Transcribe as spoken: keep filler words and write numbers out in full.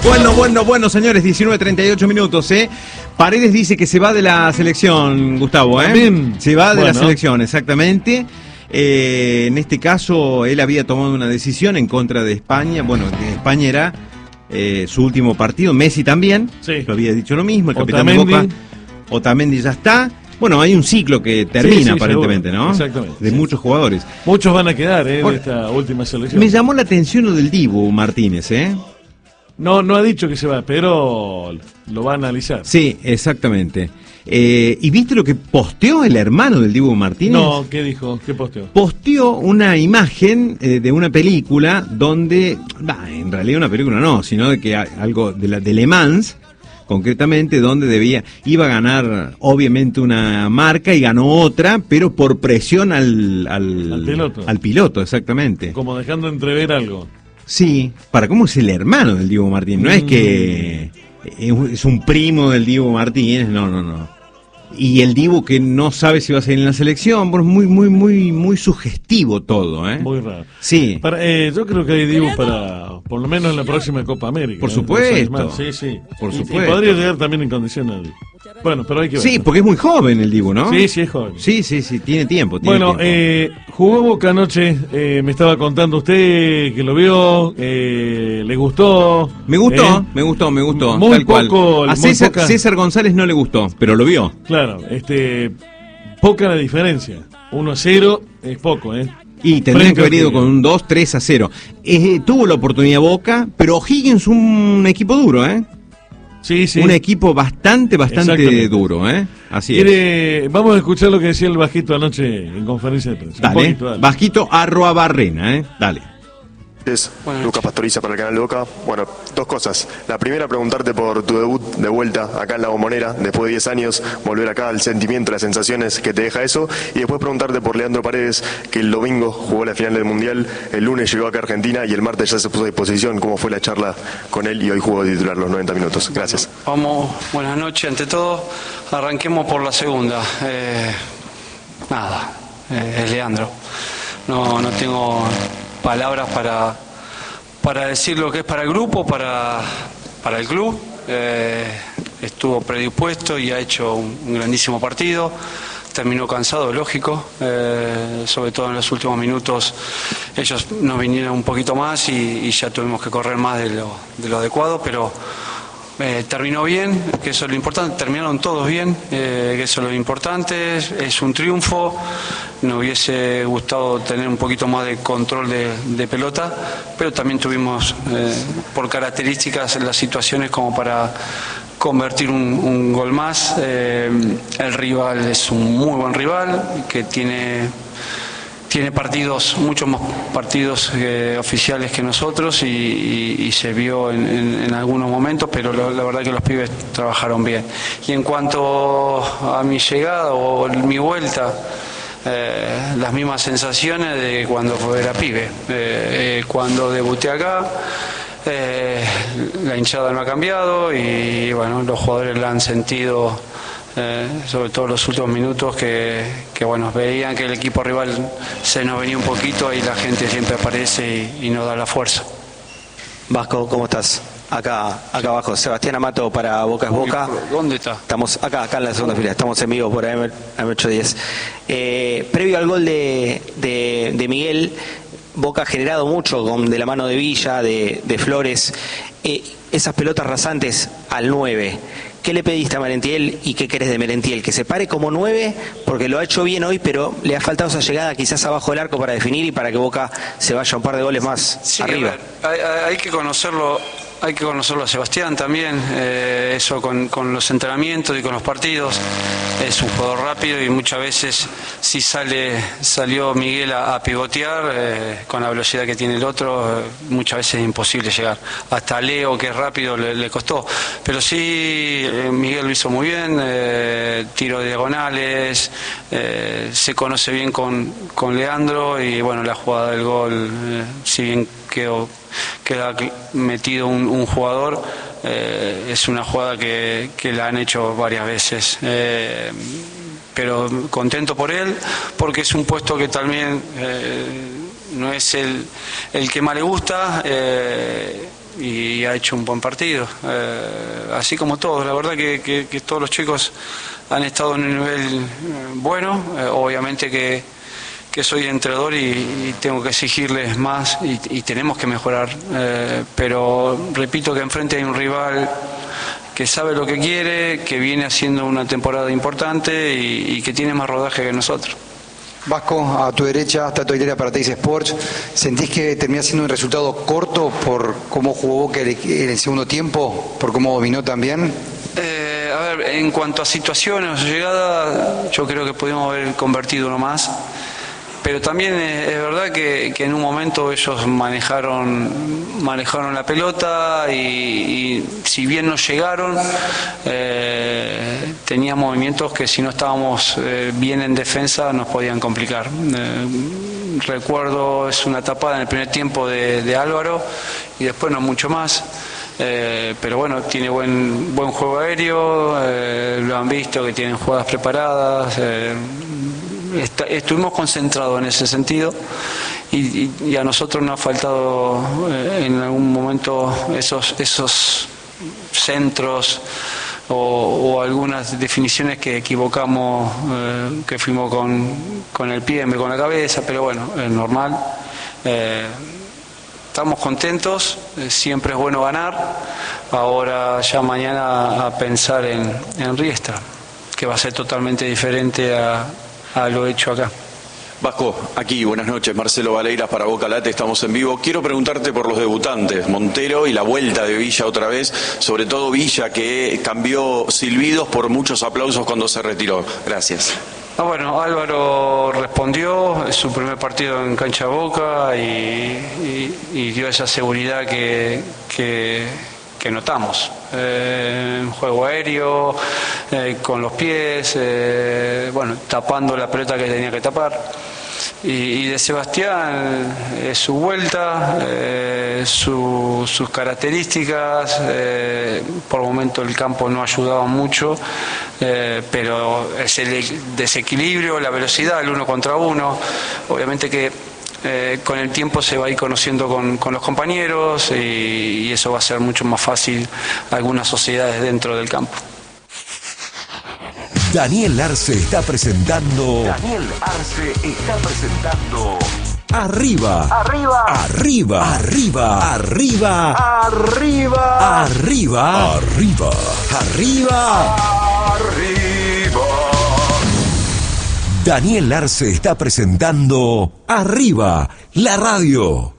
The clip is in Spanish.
Bueno, bueno, bueno, señores, diecinueve treinta y ocho minutos, ¿eh? Paredes dice que se va de la selección, Gustavo, ¿eh? También. Se va de Bueno. la selección, exactamente. Eh, en este caso, él había tomado una decisión en contra de España. Bueno, de España era eh, su último partido. Messi también, Sí. lo había dicho lo mismo. El capitán Otamendi. de Boca, Otamendi ya está. Bueno, hay un ciclo que termina, Sí, sí, aparentemente, seguro. ¿no? Exactamente, De sí. muchos jugadores. Muchos van a quedar, ¿eh? Por- De esta última selección. Me llamó la atención lo del Dibu Martínez, ¿eh? No, no ha dicho que se va, pero lo va a analizar. Sí, exactamente. Eh, ¿Y viste lo que posteó el hermano del Dibu Martínez? No, ¿qué dijo? ¿Qué posteó? Posteó una imagen eh, de una película donde, bah, en realidad una película no, sino de que a- algo de, la, de Le Mans, concretamente, donde debía, iba a ganar obviamente una marca y ganó otra, pero por presión al, al, Al piloto. al piloto, exactamente. Como dejando entrever algo. Sí, para cómo es el hermano del Dibu Martínez, no es Mm. que es un primo del Dibu Martínez, no, no, no. Y el Dibu que no sabe si va a seguir en la selección, bueno, es muy, muy, muy, muy sugestivo todo, ¿eh? Muy raro. Sí, Para, eh, yo creo que hay Dibu para, por lo menos en la próxima Copa América. Por ¿eh? supuesto. No sé más. Sí, sí. Por Y- supuesto. Y podría llegar también en condición al... Bueno, pero hay que ver. sí, porque es muy joven el Dibu, ¿no? Sí, sí, es joven. Sí, sí, sí, tiene tiempo. Tiene Bueno, tiempo. eh, jugó Boca anoche, eh, me estaba contando usted que lo vio, eh, le gustó. Me gustó, eh, me gustó, me gustó, muy tal cual. poco, A muy César, poca- César González no le gustó, pero lo vio. Claro, este, poca la diferencia. uno a cero es poco, ¿eh? Y tendrían Frente que haber a ido Higgins. con un dos tres a cero. Eh, tuvo la oportunidad Boca, pero Higgins un equipo duro, ¿eh? Sí, sí. Un equipo bastante, bastante Exactamente. duro, ¿eh? Así es. Quiere, vamos a escuchar lo que decía el Bajito anoche en conferencia de prensa. Un Dale, poquito, dale. Bajito arroa barrena, ¿eh? Dale. Es Buenas Lucas Pastoriza para el canal de Boca. Bueno, dos cosas. La primera, preguntarte por tu debut de vuelta acá en La Bombonera, después de diez años, volver acá, el sentimiento, las sensaciones que te deja eso. Y después preguntarte por Leandro Paredes, que el domingo jugó la final del Mundial, el lunes llegó acá a Argentina y el martes ya se puso a disposición. ¿Cómo fue la charla con él y hoy jugó de titular los noventa minutos? Gracias. Vamos, buenas noches. Ante todo, arranquemos por la segunda. Eh, nada, eh, es Leandro. No, no tengo palabras para, para decir lo que es para el grupo, para, para el club. Eh, estuvo predispuesto y ha hecho un, un grandísimo partido. Terminó cansado, lógico, eh, sobre todo en los últimos minutos ellos nos vinieron un poquito más y, y ya tuvimos que correr más de lo, de lo adecuado, pero eh, terminó bien, que eso es lo importante, terminaron todos bien, eh, que eso es lo importante, es, es un triunfo. Nos hubiese gustado tener un poquito más de control de, de pelota, pero también tuvimos eh, por características las situaciones como para convertir un, un gol más. Eh, el rival es un muy buen rival que tiene tiene partidos, muchos más partidos eh, oficiales que nosotros y, y, y se vio en, en, en algunos momentos, pero la, la verdad que los pibes trabajaron bien. Y en cuanto a mi llegada o mi vuelta, eh, las mismas sensaciones de cuando era pibe, eh, eh, cuando debuté acá. Eh, la hinchada no ha cambiado y bueno, los jugadores la han sentido, eh, sobre todo los últimos minutos que, que bueno, veían que el equipo rival se nos venía un poquito y la gente siempre aparece y, y nos da la fuerza. Vasco, ¿cómo estás? Acá, acá abajo, Sebastián Amato para Boca es Boca. ¿Dónde está? Estamos acá, acá en la segunda fila, estamos en vivo por A M ocho diez. Eh, previo al gol de, de, de Miguel, Boca ha generado mucho con, de la mano de Villa, de, de Flores, eh, esas pelotas rasantes al nueve. ¿Qué le pediste a Merentiel y qué querés de Merentiel? Que se pare como nueve, porque lo ha hecho bien hoy, pero le ha faltado esa llegada quizás abajo del arco para definir y para que Boca se vaya un par de goles más Sí, arriba. a ver, hay, hay que conocerlo, hay que conocerlo a Sebastián también, eh, eso con, con los entrenamientos y con los partidos. Es un jugador rápido y muchas veces si sale salió Miguel a, a pivotear, eh, con la velocidad que tiene el otro, eh, muchas veces es imposible llegar. Hasta Leo, que es rápido, le, le costó. Pero sí, eh, Miguel lo hizo muy bien, eh, tiro de diagonales, eh, se conoce bien con, con Leandro y bueno, la jugada del gol, eh, si bien quedó, queda metido un, un jugador, eh, es una jugada que, que la han hecho varias veces, eh, pero contento por él porque es un puesto que también eh, no es el, el que más le gusta, eh, y ha hecho un buen partido, eh, así como todos. La verdad que, que, que todos los chicos han estado en un nivel bueno, eh, obviamente que, que soy entrenador y, y tengo que exigirles más y, y tenemos que mejorar, eh, pero repito que enfrente hay un rival que sabe lo que quiere, que viene haciendo una temporada importante y, y que tiene más rodaje que nosotros. Vasco, a tu derecha, Tato Aguilera para Teis Sports. ¿Sentís que termina siendo un resultado corto por cómo jugó Boca en el segundo tiempo, por cómo dominó también? Eh, a ver, en cuanto a situaciones o llegada, yo creo que pudimos haber convertido uno más. Pero también es, es verdad que, que en un momento ellos manejaron manejaron la pelota y, y si bien no llegaron, eh, tenía movimientos que si no estábamos eh, bien en defensa nos podían complicar. Eh, recuerdo, es una tapada en el primer tiempo de, de Álvaro y después no mucho más. Eh, pero bueno, tiene buen buen juego aéreo, eh, lo han visto que tienen jugadas preparadas. Eh, Está, estuvimos concentrados en ese sentido y, y, y a nosotros nos ha faltado eh, en algún momento esos esos centros o, o algunas definiciones que equivocamos, eh, que fuimos con, con el pie en vez con la cabeza, pero bueno, es normal. Eh, estamos contentos, eh, siempre es bueno ganar. Ahora ya mañana a pensar en, en Riestra, que va a ser totalmente diferente a a lo hecho acá. Vasco, aquí, buenas noches, Marcelo Valeiras para Boca Late, estamos en vivo. Quiero preguntarte por los debutantes, Montero y la vuelta de Villa otra vez, sobre todo Villa que cambió silbidos por muchos aplausos cuando se retiró. Gracias. Ah, bueno, Álvaro respondió, es su primer partido en cancha Boca y, y, y dio esa seguridad que... que que notamos, eh, juego aéreo, eh, con los pies, eh, bueno, tapando la pelota que tenía que tapar. Y, y de Sebastián, eh, su vuelta, eh, su, sus características, eh, por el momento el campo no ayudaba mucho, eh, pero es el desequilibrio, la velocidad, el uno contra uno, obviamente que Eh, con el tiempo se va a ir conociendo con, con los compañeros y, y eso va a ser mucho más fácil algunas sociedades dentro del campo. Daniel Arce está presentando. Daniel Arce está presentando. Arriba. Arriba. Arriba. Arriba. Arriba. Arriba. Arriba. Arriba. Arriba. Arriba. Daniel Arce está presentando Arriba, la radio.